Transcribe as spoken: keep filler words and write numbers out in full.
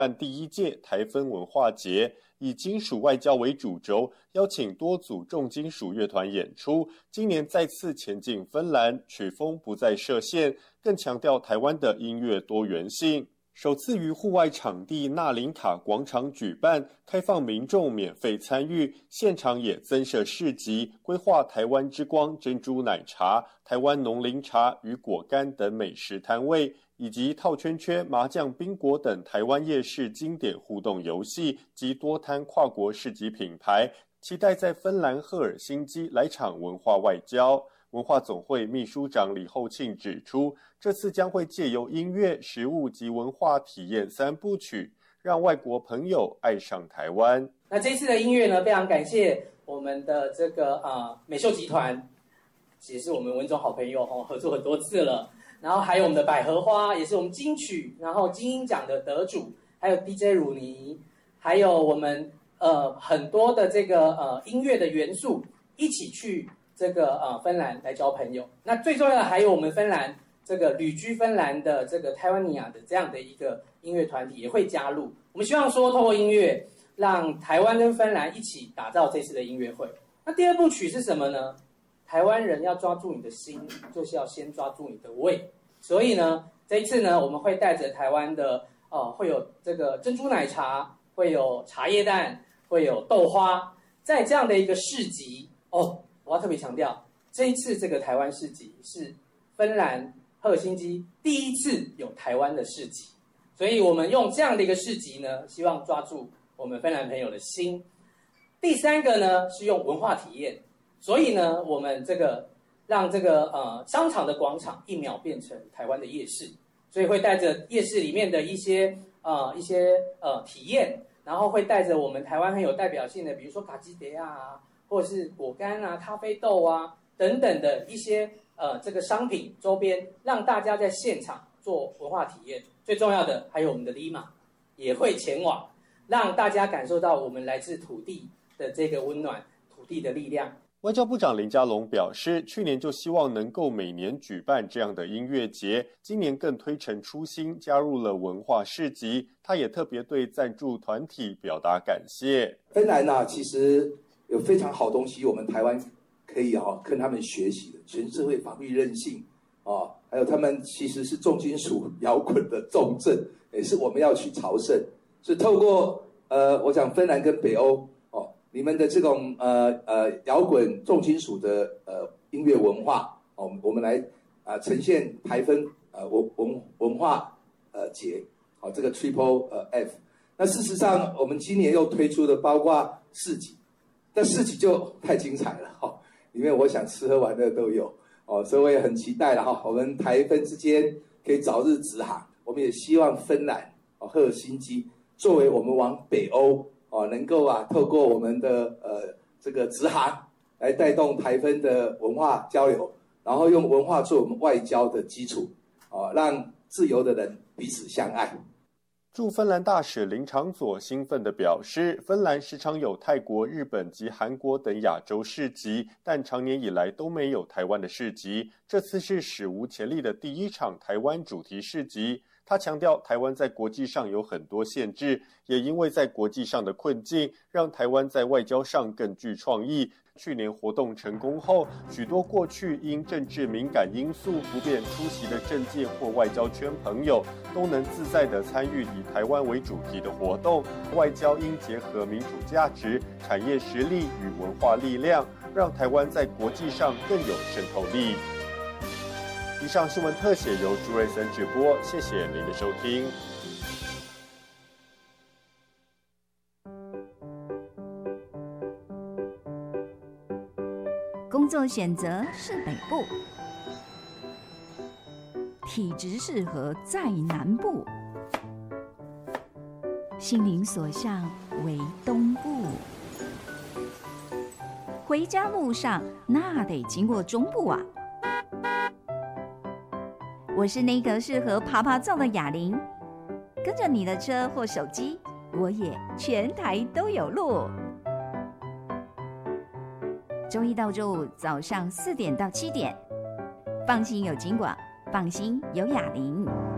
办第一届台芬文化节，以金属外交为主轴，邀请多组重金属乐团演出。今年再次前进芬兰，曲风不再设限，更强调台湾的音乐多元性。首次于户外场地纳林卡广场举办，开放民众免费参与，现场也增设市集，规划台湾之光珍珠奶茶、台湾农林茶与果干等美食摊位，以及套圈圈、麻将、宾果等台湾夜市经典互动游戏及多摊跨国市集品牌，期待在芬兰赫尔辛基来场文化外交。文化总会秘书长李厚庆指出，这次将会借由音乐、食物及文化体验三部曲，让外国朋友爱上台湾。 那这次的音乐呢，非常感谢我们的这个呃美秀集团，也是我们文总好朋友哦，合作很多次了。然后还有我们的百合花，也是我们金曲然后金鹰奖的得主，还有 D J 鲁尼，还有我们呃很多的这个呃音乐的元素一起去。这个呃芬兰来交朋友，那最重要的还有我们芬兰这个旅居芬兰的这个台湾尼亚的这样的一个音乐团体也会加入。我们希望说透过音乐，让台湾跟芬兰一起打造这次的音乐会。那第二部曲是什么呢？台湾人要抓住你的心，就是要先抓住你的胃。所以呢，这一次呢，我们会带着台湾的呃会有这个珍珠奶茶，会有茶叶蛋，会有豆花，在这样的一个市集哦。我要特别强调，这一次这个台湾市集是芬兰赫尔辛基第一次有台湾的市集，所以我们用这样的一个市集呢，希望抓住我们芬兰朋友的心。第三个呢是用文化体验，所以呢我们这个让这个呃商场的广场一秒变成台湾的夜市，所以会带着夜市里面的一些呃一些呃体验，然后会带着我们台湾很有代表性的，比如说卡基德啊。或者是果干啊、咖啡豆啊等等的一些呃这个商品周边，让大家在现场做文化体验。最重要的还有我们的 Lima 也会前往，让大家感受到我们来自土地的这个温暖，土地的力量。 外交部长林佳龙表示，去年就希望能够每年举办这样的音乐节，今年更推陈出新，加入了文化市集。他也特别对赞助团体表达感谢。 芬兰呢、啊，其实有非常好东西，我们台湾可以啊跟他们学习的，全社会防御韧性啊，还有他们其实是重金属摇滚的重镇，也是我们要去朝圣。所以透过呃，我讲芬兰跟北欧哦，你们的这种呃呃摇滚重金属的呃音乐文化哦，我们来啊、呃、呈现台芬呃文文文化呃节哦，这个 Triple 呃 F。那事实上，我们今年又推出的包括市集。但市集就太精彩了哈、哦，里面我想吃喝玩乐都有哦，所以我也很期待了哈、哦，我们台芬之间可以早日直航。我们也希望芬兰哦赫尔辛基作为我们往北欧哦，能够啊透过我们的呃这个直航来带动台芬的文化交流，然后用文化做我们外交的基础哦，让自由的人彼此相爱。 驻芬兰大使林长佐兴奋地表示，芬兰时常有泰国、日本及韩国等亚洲市集，但长年以来都没有台湾的市集。这次是史无前例的第一场台湾主题市集。他强调，台湾在国际上有很多限制，也因为在国际上的困境，让台湾在外交上更具创意。去年活动成功后，许多过去因政治敏感因素不便出席的政界或外交圈朋友，都能自在地参与以台湾为主题的活动。外交应结合民主价值、产业实力与文化力量，让台湾在国际上更有渗透力。以上新闻特写由朱瑞森直播，谢谢您的收听。 工作选择是北部，体质适合在南部，心灵所向为东部。回家路上那得经过中部啊！我是那个适合爬爬照的哑铃，跟着你的车或手机，我也全台都有路。周一到周五早上四点到七点，放心有金广，放心有哑铃。